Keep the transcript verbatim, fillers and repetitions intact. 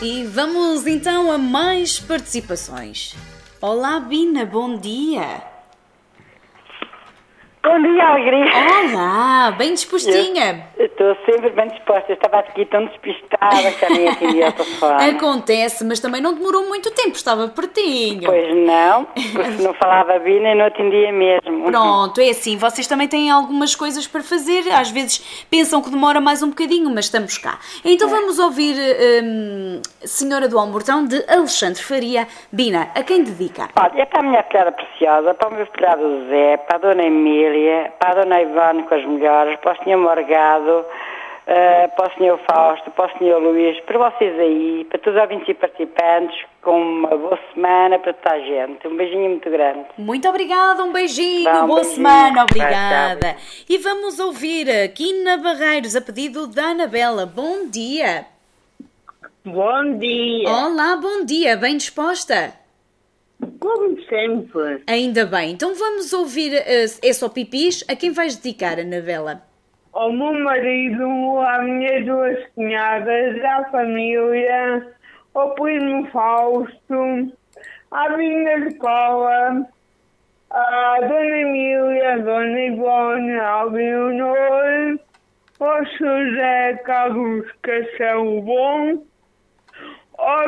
E vamos então a mais participações. Olá, Bina, bom dia. Bom dia, Alegria. Olá, bem dispostinha. Eu estou sempre bem disposta. Eu estava aqui tão despistada que já nem atendi ao telefone. Acontece, mas também não demorou muito tempo, estava pertinho. Pois não, porque não falava Bina e não atendia mesmo. Pronto, é assim, vocês também têm algumas coisas para fazer, às vezes pensam que demora mais um bocadinho, mas estamos cá. Então vamos ouvir hum, Senhora do Almortão, de Alexandre Faria. Bina, a quem dedica? Olha, é para a minha filhada preciosa, para o meu filhado José, para a Dona Emília, para a Dona Ivone com as melhores, para o senhor Morgado, uh, para o senhor Fausto, para o senhor Luís, para vocês aí, para todos os ouvintes e participantes, com uma boa semana para toda a gente. Um beijinho muito grande. Muito obrigada, um beijinho, Dá um boa beijinho. semana, obrigada. Vai, E vamos ouvir aqui na Barreiros, a pedido da Anabela. Bom dia. Bom dia. Olá, bom dia, bem disposta? Como sempre. Ainda bem, então vamos ouvir uh, É Só Pipis. A quem vais dedicar, Anabela? Ao meu marido, às minhas duas cunhadas, à família, ao primo Fausto, à minha escola, à Dona Emília, à Dona Ivone, ao Leonor, ao José Carlos Castelo Bom, ao